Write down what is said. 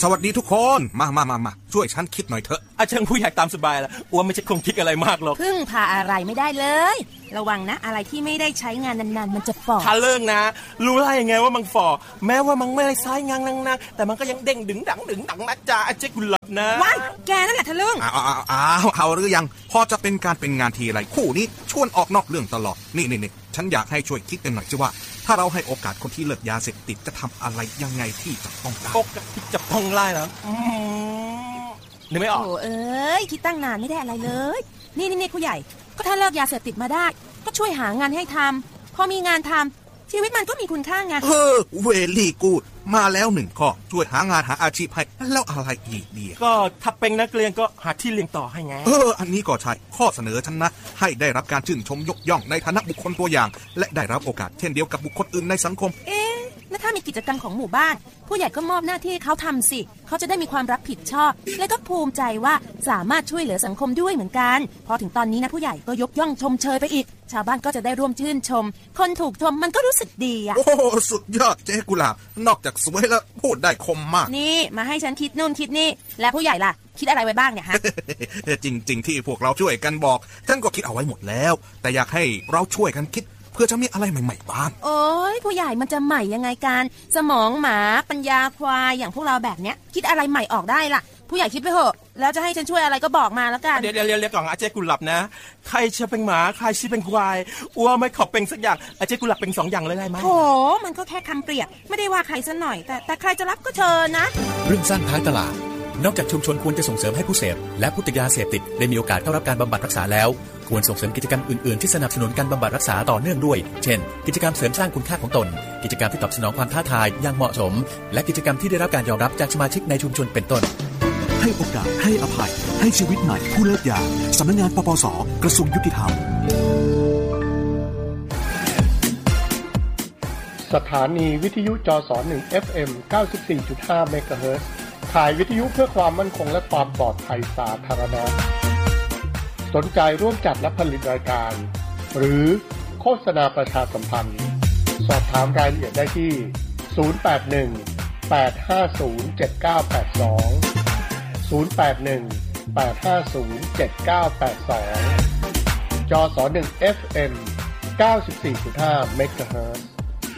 สวัสดีทุกคนมาช่วยฉันคิดหน่อยเถอะเชิญผู้ใหญ่ตามสบายละอ้วนไม่ใช่คงคิดอะไรมากหรอกพึ่งพาอะไรไม่ได้เลยระวังนะอะไรที่ไม่ได้ใช้งานนานๆมันจะฝ่อถ้าเลิกนะรู้ได้ยังไงว่ามันฝ่อแม้ว่ามันไม่ได้ใช้งานนานๆแต่มันก็ยังเด้งดึงดังนะจ๊ะเจ๊กุหลาบนะว้ายแกนั่นแหละทะลึ่งเอาหรือยังพอจะเป็นการเป็นงานทีไรคู่นี้ชวนออกนอกเรื่องตลอดนี่ฉันอยากให้ช่วยคิดกันหน่อยสิว่าถ้าเราให้โอกาสคนที่เลิกยาเสพติดจะทำอะไรยังไงที่จะต้องได้โอกาสที่จะต้องไล่แล้วนึกไม่ออกโอ้เอ้ยคิดตั้งนานไม่ได้อะไรเลยนี่ผู้ใหญ่ก็ถ้าเลิกยาเสพติดมาได้ก็ช่วยหางานให้ทำพอมีงานทำชีวิตมันก็มีคุณค่าไงเวลี่กูดมาแล้ว1ข้อช่วยหางานหาอาชีพให้แล้วอะไรอีกดีก็ถ้าเป็นนักเรียนก็หาที่เรียนต่อให้ไงอันนี้ก็ใช่ข้อเสนอฉันนะให้ได้รับการชื่นชมยกย่องในฐานะบุคคลตัวอย่างและได้รับโอกาสเช่นเดียวกับบุคคลอื่นในสังคมแล้วถ้ามีกิจกรรมของหมู่บ้านผู้ใหญ่ก็มอบหน้าที่เขาทำสิเขาจะได้มีความรับผิดชอบและก็ภูมิใจว่าสามารถช่วยเหลือสังคมด้วยเหมือนกันพอถึงตอนนี้นะผู้ใหญ่ก็ยกย่องชมเชยไปอีกชาวบ้านก็จะได้ร่วมชื่นชมคนถูกชมมันก็รู้สึกดีโอ้สุดยอดเจ๊กุหลาบนอกจากสวยแล้วพูดได้คมมากนี่มาให้ฉันคิดนู่นคิดนี่และผู้ใหญ่ล่ะคิดอะไรไว้บ้างเนี่ยฮะจริงๆที่พวกเราช่วยกันบอกฉันก็คิดเอาไว้หมดแล้วแต่อยากให้เราช่วยกันคิดเพื่อจะมีอะไรใหม่ๆบ้างโอ้ยผู้ใหญ่มันจะใหม่ยังไงกันสมองหมาปัญญาควายอย่างพวกเราแบบเนี้ยคิดอะไรใหม่ออกได้ล่ะผู้ใหญ่คิดไปเถอะแล้วจะให้ฉันช่วยอะไรก็บอกมาแล้วกันเดี๋ยวก่อนอาเจ๊กุหลาบนะใครจะเป็นหมาใครจะเป็นควายอ้วไม่ขอเป็นสักอย่างอาเจ๊กุหลาบเป็น2อย่างเลยได้ไหมโอ้มันก็แค่คำเปรียบไม่ได้ว่าใครซะหน่อยแต่ใครจะรับก็เชิญนะเรื่องสั้นท้ายตลาดนอกจากชุมชนควรจะส่งเสริมให้ผู้เสพและผู้ติดยาเสพติดได้มีโอกาสเข้ารับการบำบัดรักษาแล้วควรส่งเสริมกิจกรรมอื่นๆที่สนับสนุนการบำบัดรักษาต่อเนื่องด้วยเช่นกิจกรรมเสริมสร้างคุณค่าของตนกิจกรรมที่ตอบสนองความท้าทายอย่างเหมาะสมและกิจกรรมที่ได้รับการยอมรับจากสมาชิกในชุมชนเป็นต้นให้โอกาสให้อภัยให้ชีวิตใหม่ผู้เลิกยาสำนักงานปปส.กระทรวงยุติธรรมสถานีวิทยุจส1 FM 94.5 เมกะเฮิรตซ์ถ่ายวิทยุเพื่อความมั่นคงและความปลอดภัยสาธารณะสนใจร่วมจัดและผลิตรายการหรือโฆษณาประชาสัมพันธ์สอบถามรายละเอียดได้ที่081-850-7982 081-850-7982 จส1 FM 94.5 เมกะเฮิรตซ์